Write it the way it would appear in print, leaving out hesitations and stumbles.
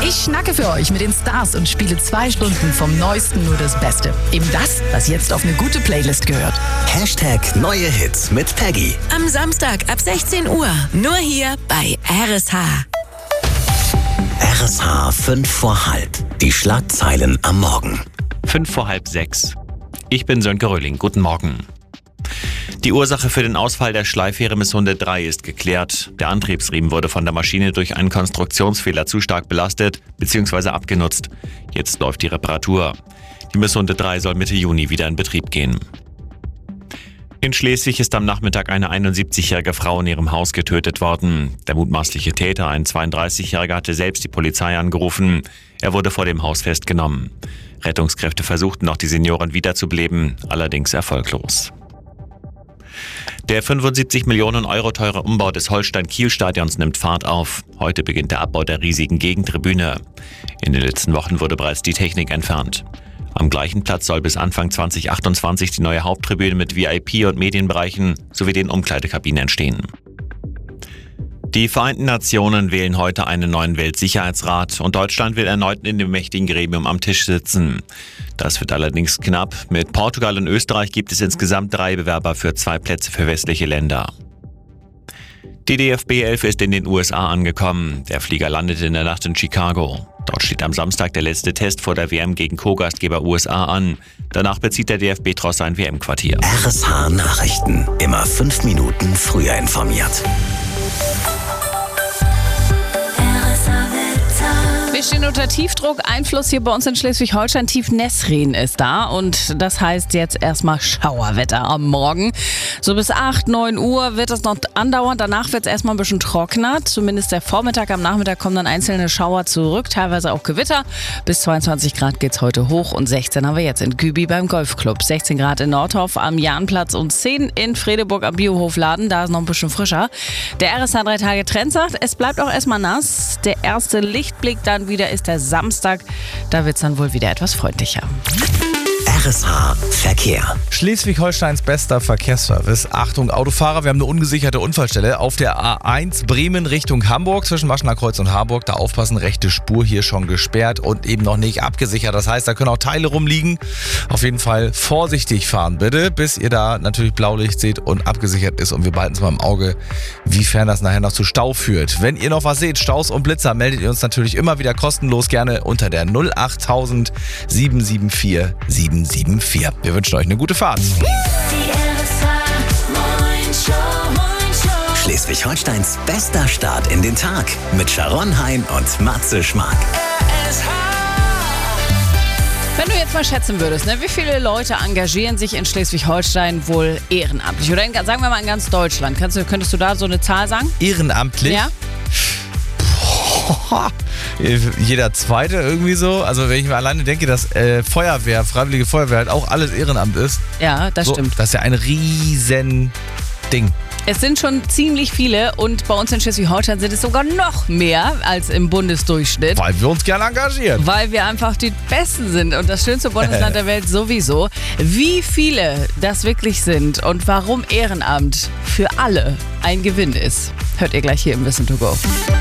Ich schnacke für euch mit den Stars und spiele 2 Stunden vom Neuesten nur das Beste. Eben das, was jetzt auf eine gute Playlist gehört. #Neue Hits mit Peggy. Am Samstag ab 16 Uhr. Nur hier bei RSH. RSH 5 vor halb. Die Schlagzeilen am Morgen. 5 vor halb 6. Ich bin Sönke Röhling. Guten Morgen. Die Ursache für den Ausfall der Schleifähre Missunde 3 ist geklärt. Der Antriebsriemen wurde von der Maschine durch einen Konstruktionsfehler zu stark belastet bzw. abgenutzt. Jetzt läuft die Reparatur. Die Missunde 3 soll Mitte Juni wieder in Betrieb gehen. In Schleswig ist am Nachmittag eine 71-jährige Frau in ihrem Haus getötet worden. Der mutmaßliche Täter, ein 32-Jähriger, hatte selbst die Polizei angerufen. Er wurde vor dem Haus festgenommen. Rettungskräfte versuchten noch, die Seniorin wiederzubeleben, allerdings erfolglos. Der 75 Millionen Euro teure Umbau des Holstein-Kiel-Stadions nimmt Fahrt auf. Heute beginnt der Abbau der riesigen Gegentribüne. In den letzten Wochen wurde bereits die Technik entfernt. Am gleichen Platz soll bis Anfang 2028 die neue Haupttribüne mit VIP- und Medienbereichen sowie den Umkleidekabinen entstehen. Die Vereinten Nationen wählen heute einen neuen Weltsicherheitsrat und Deutschland will erneut in dem mächtigen Gremium am Tisch sitzen. Das wird allerdings knapp. Mit Portugal und Österreich gibt es insgesamt 3 Bewerber für 2 Plätze für westliche Länder. Die DFB 11 ist in den USA angekommen. Der Flieger landete in der Nacht in Chicago. Dort steht am Samstag der letzte Test vor der WM gegen Co-Gastgeber USA an. Danach bezieht der DFB-Tross sein WM-Quartier. RSH Nachrichten. Immer 5 Minuten früher informiert. Wir stehen unter Tiefdruck. Einfluss hier bei uns in Schleswig-Holstein. Tief Nesrin ist da und das heißt jetzt erstmal Schauerwetter am Morgen. So bis 8, 9 Uhr wird es noch andauern. Danach wird es erstmal ein bisschen trockener. Zumindest der Vormittag. Am Nachmittag kommen dann einzelne Schauer zurück, teilweise auch Gewitter. Bis 22 Grad geht's heute hoch und 16 haben wir jetzt in Gübi beim Golfclub. 16 Grad in Nordhof am Jahnplatz und 10 in Fredeburg am Biohofladen. Da ist noch ein bisschen frischer. Der RSH 3 Tage Trend sagt, es bleibt auch erstmal nass. Der erste Lichtblick dann wieder ist der Samstag. Da wird es dann wohl wieder etwas freundlicher. RSH Verkehr. Schleswig-Holsteins bester Verkehrsservice. Achtung, Autofahrer, wir haben eine ungesicherte Unfallstelle auf der A1 Bremen Richtung Hamburg zwischen Maschener Kreuz und Harburg. Da aufpassen, rechte Spur hier schon gesperrt und eben noch nicht abgesichert. Das heißt, da können auch Teile rumliegen. Auf jeden Fall vorsichtig fahren bitte, bis ihr da natürlich Blaulicht seht und abgesichert ist. Und wir behalten es mal im Auge, wiefern das nachher noch zu Stau führt. Wenn ihr noch was seht, Staus und Blitzer, meldet ihr uns natürlich immer wieder kostenlos gerne unter der 08000 774 774. Wir wünschen euch eine gute Fahrt. Schleswig-Holsteins bester Start in den Tag mit Sharon Hein und Matze Schmark. Wenn du jetzt mal schätzen würdest, wie viele Leute engagieren sich in Schleswig-Holstein wohl ehrenamtlich? Oder sagen wir mal in ganz Deutschland. Könntest du da so eine Zahl sagen? Ehrenamtlich? Ja. Jeder Zweite irgendwie so. Also wenn ich mir alleine denke, dass Feuerwehr, Freiwillige Feuerwehr halt auch alles Ehrenamt ist. Ja, das stimmt. Das ist ja ein riesen Ding. Es sind schon ziemlich viele und bei uns in Schleswig-Holstein sind es sogar noch mehr als im Bundesdurchschnitt. Weil wir uns gerne engagieren. Weil wir einfach die Besten sind und das schönste Bundesland der Welt sowieso. Wie viele das wirklich sind und warum Ehrenamt für alle ein Gewinn ist, hört ihr gleich hier im Wissen to Go.